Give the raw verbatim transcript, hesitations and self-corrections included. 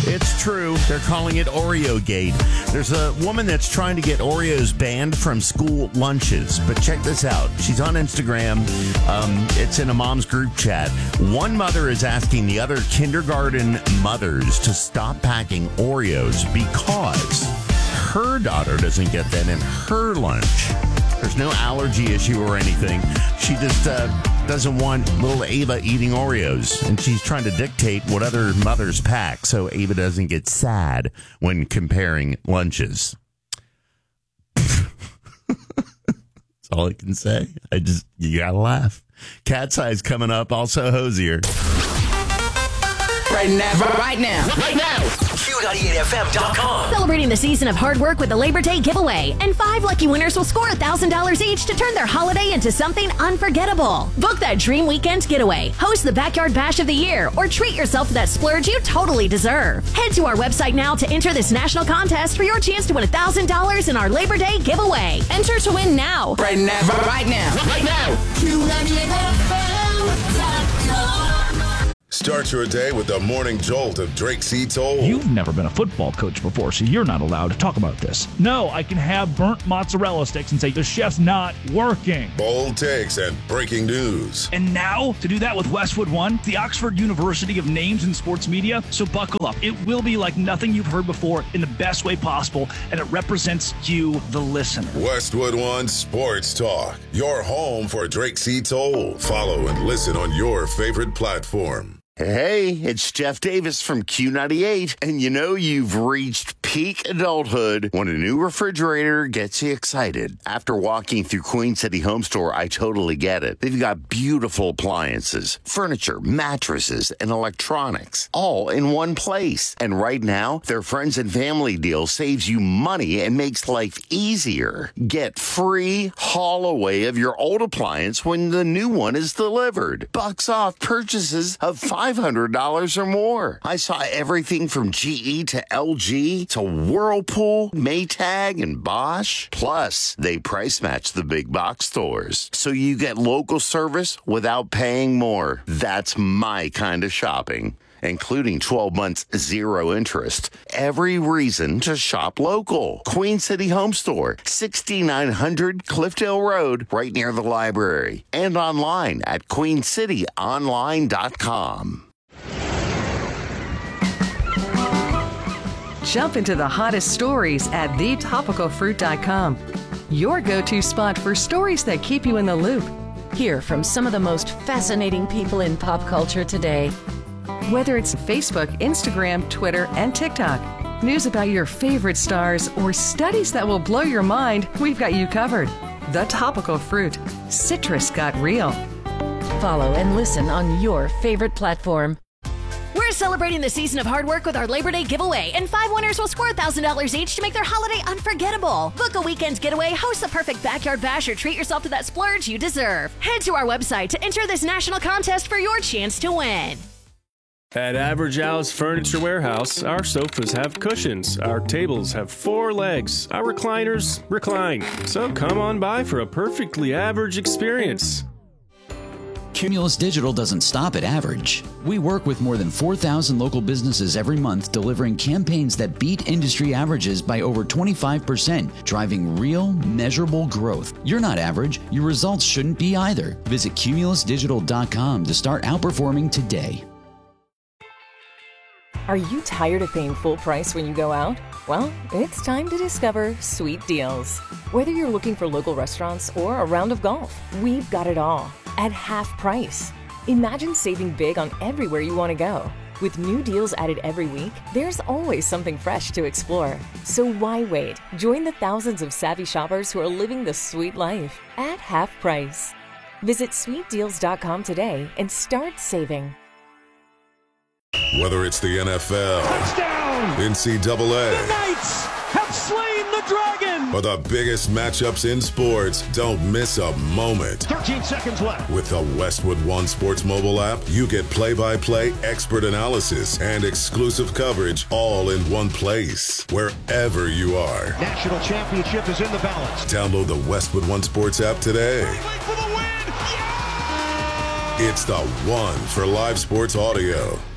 It's true. They're calling it Oreo Gate. There's a woman that's trying to get Oreos banned from school lunches. But check this out. She's on Instagram. Um, it's in a mom's group chat. One mother is asking the other kindergarten mothers to stop packing Oreos because her daughter doesn't get them in her lunch. There's no allergy issue or anything. She just uh, doesn't want little Ava eating Oreos. And she's trying to dictate what other mothers pack so Ava doesn't get sad when comparing lunches. That's all I can say. I just, you gotta laugh. Cat's Eye's coming up. Also Hosier. Right now. Right now. Right now. Q ninety-eight F M dot com. Celebrating the season of hard work with the Labor Day giveaway. And five lucky winners will score one thousand dollars each to turn their holiday into something unforgettable. Book that dream weekend getaway, host the Backyard Bash of the Year, or treat yourself to that splurge you totally deserve. Head to our website now to enter this national contest for your chance to win one thousand dollars in our Labor Day giveaway. Enter to win now. Right now. Right now. Right now. Q ninety-eight F M dot com. Start your day with the morning jolt of Drake C. Toll. You've never been a football coach before, so you're not allowed to talk about this. No, I can have burnt mozzarella sticks and say the chef's not working. Bold takes and breaking news. And now, to do that with Westwood One, the Oxford University of Names in Sports Media. So buckle up. It will be like nothing you've heard before in the best way possible, and it represents you, the listener. Westwood One Sports Talk, your home for Drake C. Toll. Follow and listen on your favorite platform. Hey, it's Jeff Davis from Q ninety-eight, and you know you've reached peak adulthood when a new refrigerator gets you excited. After walking through Queen City Home Store, I totally get it. They've got beautiful appliances, furniture, mattresses, and electronics, all in one place. And right now, their friends and family deal saves you money and makes life easier. Get free haul away of your old appliance when the new one is delivered. Bucks off purchases of five hundred dollars or more. I saw everything from G E to L G to Whirlpool, Maytag, and Bosch. Plus, they price match the big box stores, so you get local service without paying more. That's my kind of shopping, including twelve months zero interest. Every reason to shop local. Queen City Home Store, sixty-nine hundred Cliffdale Road, right near the library. And online at queen city online dot com. Jump into the hottest stories at the topical fruit dot com. Your go-to spot for stories that keep you in the loop. Hear from some of the most fascinating people in pop culture today. Whether it's Facebook, Instagram, Twitter, and TikTok, news about your favorite stars, or studies that will blow your mind, we've got you covered. The Topical Fruit. Citrus got real. Follow and listen on your favorite platform. We're celebrating the season of hard work with our Labor Day giveaway, and five winners will score one thousand dollars each to make their holiday unforgettable. Book a weekend getaway, host the perfect backyard bash, or treat yourself to that splurge you deserve. Head to our website to enter this national contest for your chance to win. At Average Al's Furniture Warehouse, our sofas have cushions, our tables have four legs, our recliners recline. So come on by for a perfectly average experience. Cumulus Digital doesn't stop at average. We work with more than four thousand local businesses every month, delivering campaigns that beat industry averages by over twenty-five percent, driving real, measurable growth. You're not average. Your results shouldn't be either. Visit cumulus digital dot com to start outperforming today. Are you tired of paying full price when you go out? Well, it's time to discover Sweet Deals. Whether you're looking for local restaurants or a round of golf, we've got it all at half price. Imagine saving big on everywhere you want to go. With new deals added every week, there's always something fresh to explore. So why wait? Join the thousands of savvy shoppers who are living the sweet life at half price. Visit sweet deals dot com today and start saving. Whether it's the N F L, touchdown, N C double A, the Knights have slain the dragon, or the biggest matchups in sports, don't miss a moment. thirteen seconds left. With the Westwood One Sports mobile app, you get play-by-play expert analysis and exclusive coverage all in one place, wherever you are. National championship is in the balance. Download the Westwood One Sports app today. For the win. Yeah! It's the one for live sports audio.